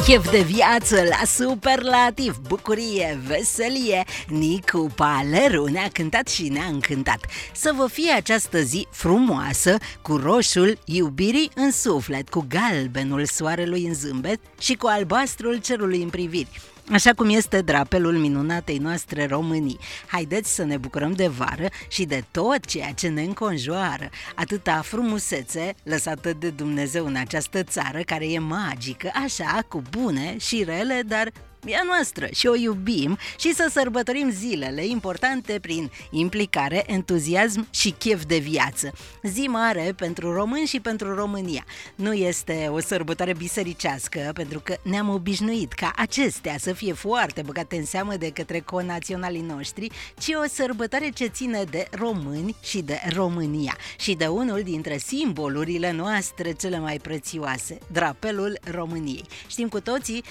Chef de viață la superlativ, bucurie, veselie. Nicu Paleru ne-a cântat și ne-a încântat. Să vă fie această zi frumoasă, cu roșul iubirii în suflet, cu galbenul soarelui în zâmbet și cu albastrul cerului în priviri. Așa cum este drapelul minunatei noastre Românii. Haideți să ne bucurăm de vară și de tot ceea ce ne înconjoară. Atâta frumusețe lăsată de Dumnezeu în această țară care e magică, așa, cu bune și rele, dar e a noastră și o iubim și să sărbătorim zilele importante prin implicare, entuziasm și chef de viață. Zi mare pentru români și pentru România. Nu este o sărbătoare bisericească, pentru că ne-am obișnuit ca acestea să fie foarte băgate în seamă de către conaționalii noștri, ci o sărbătoare ce ține de români și de România și de unul dintre simbolurile noastre cele mai prețioase, drapelul României. Știm cu toții,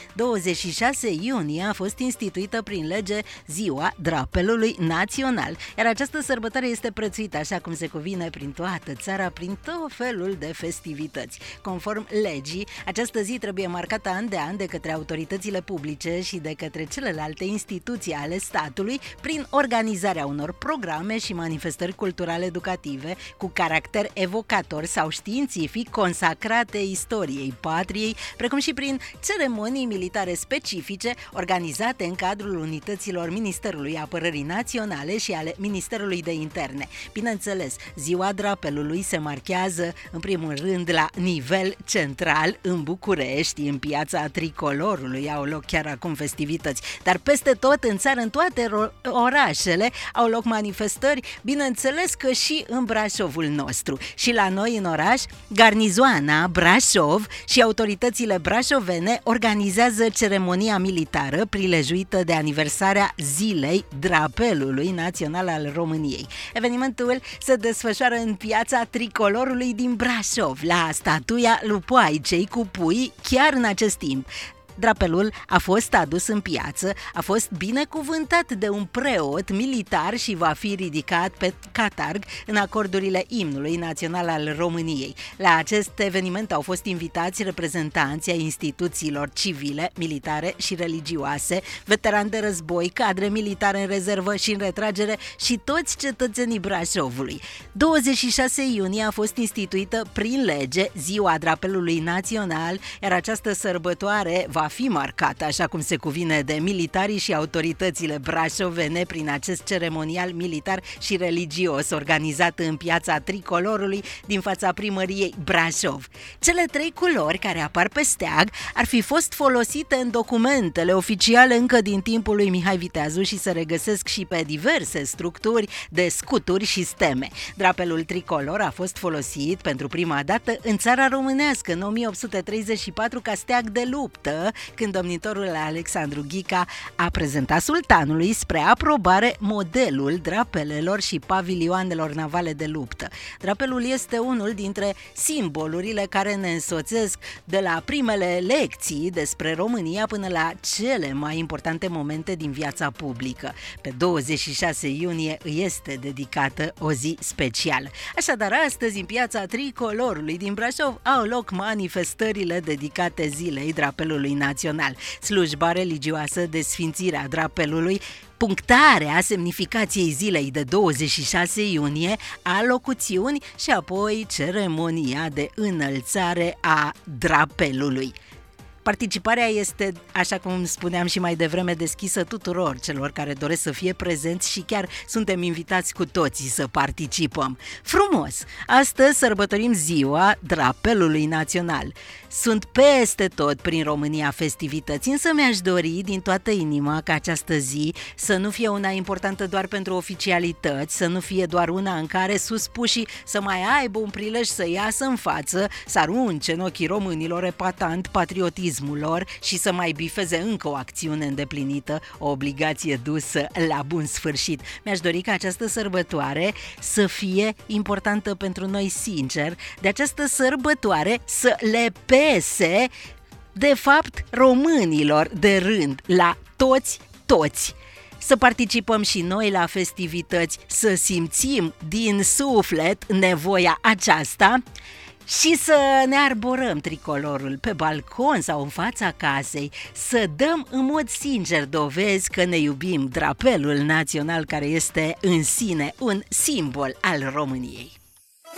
26 iunie a fost instituită prin lege Ziua Drapelului Național, iar această sărbătoare este prețuită așa cum se cuvine prin toată țara, prin tot felul de festivități. Conform legii, această zi trebuie marcată an de an de către autoritățile publice și de către celelalte instituții ale statului prin organizarea unor programe și manifestări culturale educative cu caracter evocator sau științific consacrate istoriei patriei, precum și prin ceremonii militare specifice organizate în cadrul unităților Ministerului Apărării Naționale și ale Ministerului de Interne. Bineînțeles, Ziua Drapelului se marchează în primul rând la nivel central în București, în Piața Tricolorului au loc chiar acum festivități, dar peste tot în țară, în toate orașele au loc manifestări, bineînțeles că și în Brașovul nostru. Și la noi în oraș, Garnizoana Brașov și autoritățile brașovene organizează ceremonia militară prilejuită de aniversarea Zilei Drapelului Național al României. Evenimentul se desfășoară în Piața Tricolorului din Brașov, la statuia Lupoaicei cu pui, chiar în acest timp. Drapelul a fost adus în piață, a fost binecuvântat de un preot militar și va fi ridicat pe catarg în acordurile imnului național al României. La acest eveniment au fost invitați reprezentanții ai instituțiilor civile, militare și religioase, veterani de război, cadre militare în rezervă și în retragere și toți cetățenii Brașovului. 26 iunie a fost instituită prin lege Ziua Drapelului Național, iar această sărbătoare va fi marcată, așa cum se cuvine, de militarii și autoritățile brașovene prin acest ceremonial militar și religios organizat în Piața Tricolorului din fața primăriei Brașov. Cele trei culori care apar pe steag ar fi fost folosite în documentele oficiale încă din timpul lui Mihai Viteazu și se regăsesc și pe diverse structuri de scuturi și steme. Drapelul tricolor a fost folosit pentru prima dată în țara românească în 1834 ca steag de luptă, când domnitorul Alexandru Ghica a prezentat sultanului spre aprobare modelul drapelelor și pavilioanelor navale de luptă. Drapelul este unul dintre simbolurile care ne însoțesc de la primele lecții despre România până la cele mai importante momente din viața publică. Pe 26 iunie îi este dedicată o zi specială. Așadar, astăzi în Piața Tricolorului din Brașov au loc manifestările dedicate Zilei Drapelului Național, slujba religioasă de sfințirea drapelului, punctarea semnificației zilei de 26 iunie, alocuțiuni și apoi ceremonia de înălțare a drapelului. Participarea este, așa cum spuneam și mai devreme, deschisă tuturor celor care doresc să fie prezenți și chiar suntem invitați cu toții să participăm. Frumos! Astăzi sărbătorim Ziua Drapelului Național. Sunt peste tot prin România festivități, însă mi-aș dori din toată inima ca această zi să nu fie una importantă doar pentru oficialități, să nu fie doar una în care suspușii să mai aibă un prilej să iasă în față, să arunce în ochii românilor epatant patriotismul lor și să mai bifeze încă o acțiune îndeplinită, o obligație dusă la bun sfârșit. Mi-aș dori ca această sărbătoare să fie importantă pentru noi sincer, de această sărbătoare să le pese, de fapt, românilor de rând, la toți. Să participăm și noi la festivități, să simțim din suflet nevoia aceasta și să ne arborăm tricolorul pe balcon sau în fața casei, să dăm în mod sincer dovezi că ne iubim drapelul național care este în sine un simbol al României.